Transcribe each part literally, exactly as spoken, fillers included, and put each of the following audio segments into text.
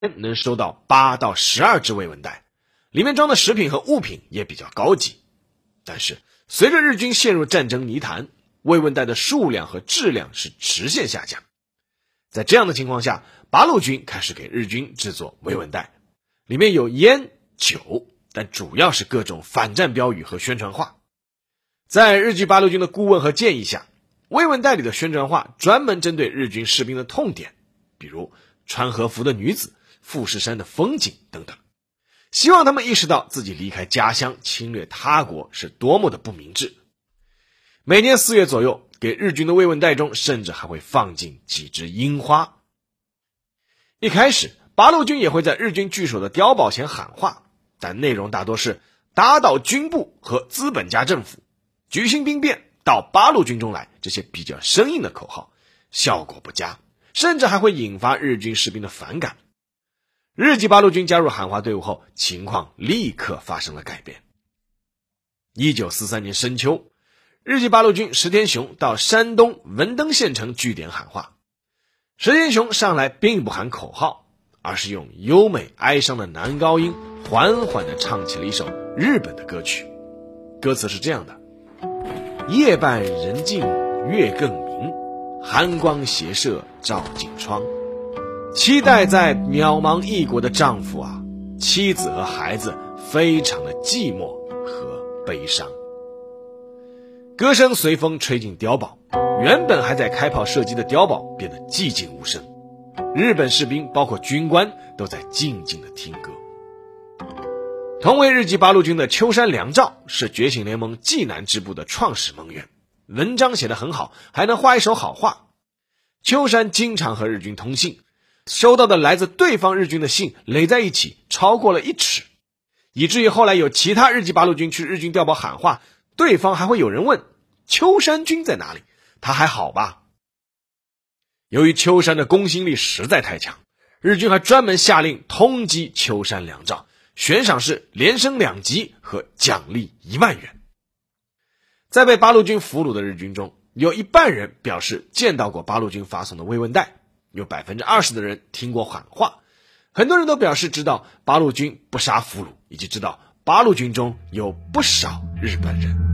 能收到八到十二只慰问袋，里面装的食品和物品也比较高级。但是随着日军陷入战争泥潭，慰问袋的数量和质量是直线下降。在这样的情况下，八路军开始给日军制作慰问袋，里面有烟、酒，但主要是各种反战标语和宣传画。在日据八路军的顾问和建议下，慰问袋里的宣传画专门针对日军士兵的痛点，比如穿和服的女子、富士山的风景等等，希望他们意识到自己离开家乡侵略他国是多么的不明智。每年四月左右，给日军的慰问袋中甚至还会放进几枝樱花。一开始八路军也会在日军据守的碉堡前喊话，但内容大多是打倒军部和资本家政府，举行兵变，到八路军中来，这些比较生硬的口号，效果不佳，甚至还会引发日军士兵的反感。日籍八路军加入喊话队伍后，情况立刻发生了改变。一九四三年深秋，日籍八路军石田雄到山东文登县城据点喊话。石田雄上来并不喊口号，而是用优美哀伤的男高音缓缓地唱起了一首日本的歌曲。歌词是这样的：夜半人静月更明，寒光斜射照进窗。期待在渺茫异国的丈夫啊，妻子和孩子非常的寂寞和悲伤。歌声随风吹进碉堡，原本还在开炮射击的碉堡变得寂静无声，日本士兵包括军官都在静静的听歌。同为日籍八路军的秋山良照是觉醒联盟济南支部的创始盟员，文章写得很好，还能画一手好画。秋山经常和日军通信，收到的来自对方日军的信垒在一起超过了一尺，以至于后来有其他日籍八路军去日军碉堡喊话，对方还会有人问秋山君在哪里，他还好吧？由于秋山的公信力实在太强，日军还专门下令通缉秋山良照，悬赏是连升两级和奖励一万元。在被八路军俘虏的日军中，有一半人表示见到过八路军发送的慰问袋，有 百分之二十 的人听过喊话，很多人都表示知道八路军不杀俘虏，以及知道八路军中有不少日本人。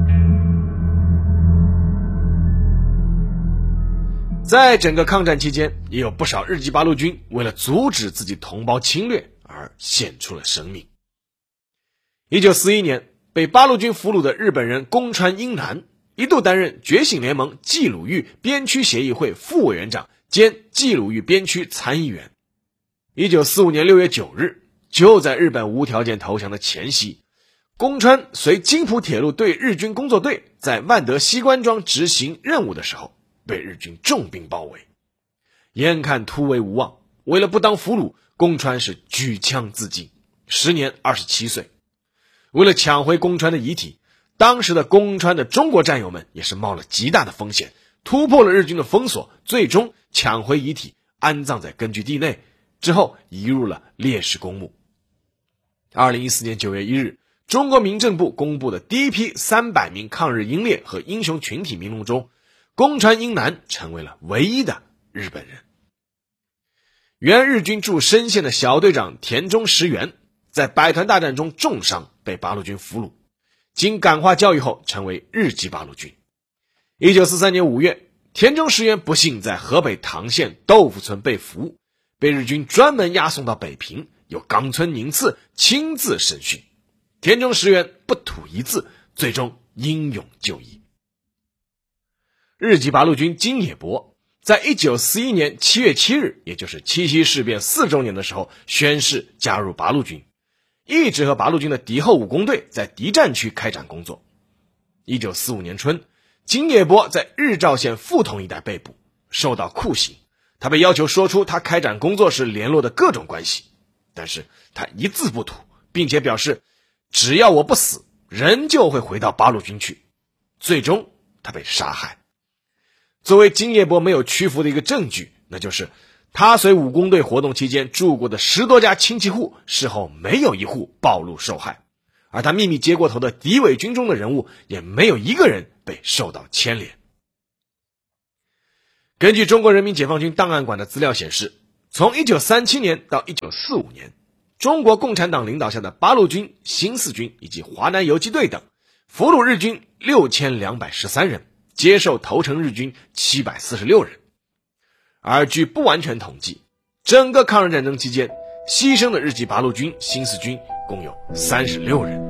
在整个抗战期间，也有不少日籍八路军为了阻止自己同胞侵略而献出了生命。一九四一年，被八路军俘虏的日本人宫川英男一度担任觉醒联盟冀鲁豫边区协议会副委员长兼冀鲁豫边区参议员。一九四五年六月九日，就在日本无条件投降的前夕，宫川随津浦铁路对日军工作队在万德西关庄执行任务的时候，被日军重兵包围。眼看突围无望，为了不当俘虏，宫川是举枪自尽，时年二十七岁。为了抢回宫川的遗体，当时的宫川的中国战友们也是冒了极大的风险，突破了日军的封锁，最终抢回遗体，安葬在根据地内，之后移入了烈士公墓。二零一四年九月一日，中国民政部公布的第一批三百名抗日英烈和英雄群体名录中，宫川英男成为了唯一的日本人。原日军驻深县的小队长田中实元在百团大战中重伤，被八路军俘虏，经感化教育后成为日籍八路军。一九四三年五月，田中实元不幸在河北唐县豆腐村被俘，被日军专门押送到北平，由冈村宁次亲自审讯。田中实元不吐一字，最终英勇就义。日籍八路军金野博在一九四一年七月七日，也就是七七事变四周年的时候，宣誓加入八路军，一直和八路军的敌后武工队在敌占区开展工作。一九四五年春，金野博在日照县富同一带被捕，受到酷刑。他被要求说出他开展工作时联络的各种关系，但是他一字不吐，并且表示只要我不死，人就会回到八路军去。最终他被杀害。作为金野博没有屈服的一个证据，那就是他随武工队活动期间住过的十多家亲戚户，事后没有一户暴露受害，而他秘密接过头的敌伪军中的人物，也没有一个人被受到牵连。根据中国人民解放军档案馆的资料显示， 从一九三七年到一九四五年，中国共产党领导下的八路军、新四军以及华南游击队等俘虏日军六千两百十三人，接受投诚日军七百四十六人。而据不完全统计，整个抗日战争期间牺牲的日籍八路军、新四军共有三十六人。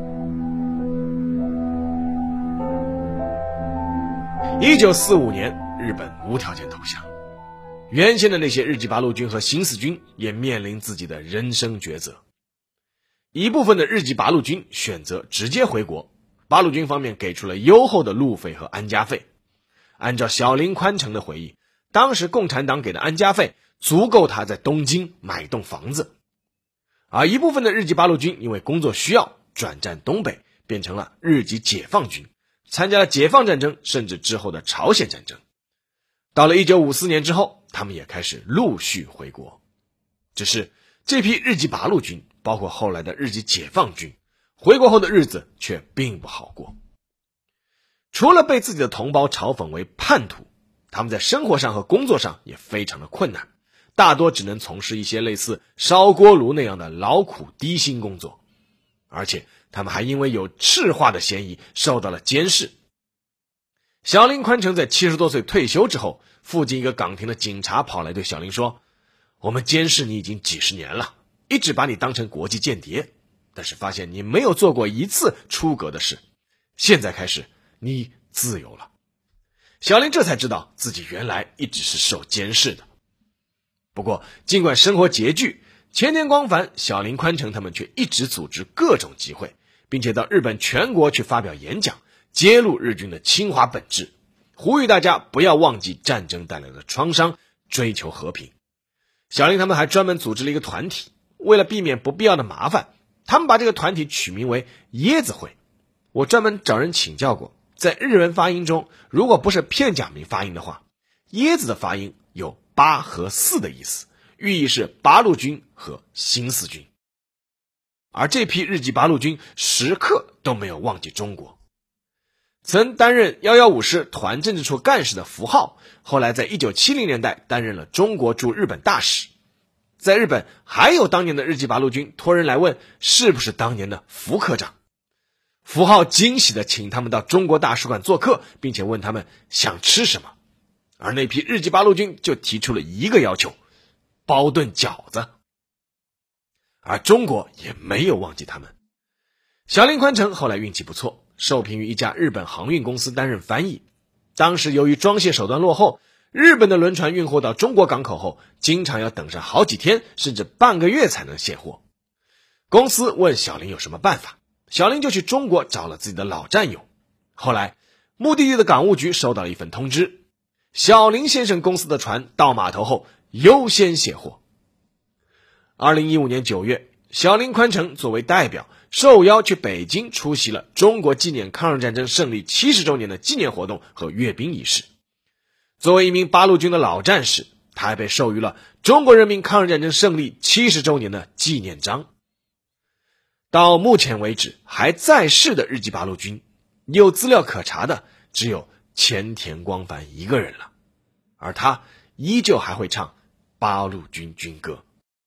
一九四五年，日本无条件投降，原先的那些日籍八路军和新四军也面临自己的人生抉择。一部分的日籍八路军选择直接回国，八路军方面给出了优厚的路费和安家费。按照小林宽成的回忆，当时共产党给的安家费足够他在东京买栋房子。而一部分的日籍八路军因为工作需要转战东北，变成了日籍解放军，参加了解放战争，甚至之后的朝鲜战争。到了一九五四年之后，他们也开始陆续回国。只是这批日籍八路军，包括后来的日籍解放军，回国后的日子却并不好过。除了被自己的同胞嘲讽为叛徒，他们在生活上和工作上也非常的困难，大多只能从事一些类似烧锅炉那样的劳苦低薪工作，而且他们还因为有赤化的嫌疑受到了监视。小林宽成在七十多岁退休之后，附近一个岗亭的警察跑来对小林说，我们监视你已经几十年了，一直把你当成国际间谍，但是发现你没有做过一次出格的事，现在开始你自由了。小林这才知道自己原来一直是受监视的。不过尽管生活拮据，前田光繁、小林宽成他们却一直组织各种集会，并且到日本全国去发表演讲，揭露日军的侵华本质，呼吁大家不要忘记战争带来的创伤，追求和平。小林他们还专门组织了一个团体，为了避免不必要的麻烦，他们把这个团体取名为椰子会。我专门找人请教过，在日文发音中，如果不是片假名发音的话，椰子的发音有八和四的意思，寓意是八路军和新四军。而这批日籍八路军时刻都没有忘记中国。曾担任一一五师团政治处干事的符浩，后来在一九七零年代担任了中国驻日本大使。在日本还有当年的日籍八路军托人来问是不是当年的福科长。符浩惊喜地请他们到中国大使馆做客，并且问他们想吃什么。而那批日籍八路军就提出了一个要求，包顿饺子。而中国也没有忘记他们。小林宽成后来运气不错，受聘于一家日本航运公司担任翻译。当时由于装卸手段落后，日本的轮船运货到中国港口后，经常要等上好几天甚至半个月才能卸货。公司问小林有什么办法，小林就去中国找了自己的老战友。后来目的地的港务局收到了一份通知，小林先生公司的船到码头后优先卸货。二零一五年九月，小林宽成作为代表受邀去北京出席了中国纪念抗日战争胜利七十周年的纪念活动和阅兵仪式。作为一名八路军的老战士，他还被授予了中国人民抗日战争胜利七十周年的纪念章。到目前为止还在世的日籍八路军，有资料可查的只有前田光繁一个人了，而他依旧还会唱八路军军歌。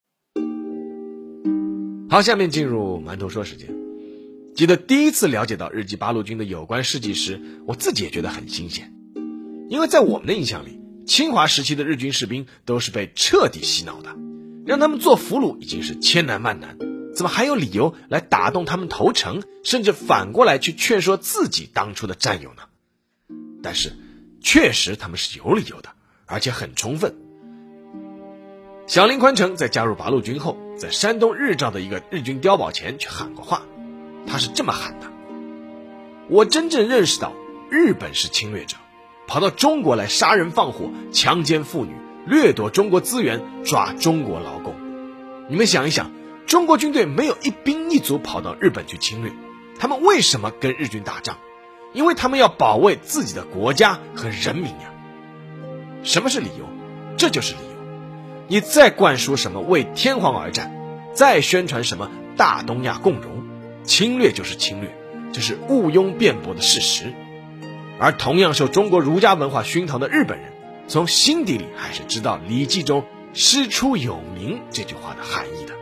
好，下面进入馒头说时间。记得第一次了解到日籍八路军的有关事迹时，我自己也觉得很新鲜。因为在我们的印象里，侵华时期的日军士兵都是被彻底洗脑的，让他们做俘虏已经是千难万难，怎么还有理由来打动他们投诚，甚至反过来去劝说自己当初的战友呢？但是确实他们是有理由的，而且很充分。小林宽成在加入八路军后，在山东日照的一个日军碉堡前去喊过话，他是这么喊的：我真正认识到日本是侵略者，跑到中国来杀人放火，强奸妇女，掠夺中国资源，抓中国劳工。你们想一想，中国军队没有一兵一卒跑到日本去侵略，他们为什么跟日军打仗？因为他们要保卫自己的国家和人民呀。什么是理由？这就是理由。你再灌输什么为天皇而战，再宣传什么大东亚共荣，侵略就是侵略，这是毋庸辩驳的事实。而同样受中国儒家文化熏陶的日本人，从心底里还是知道《礼记》中师出有名这句话的含义的。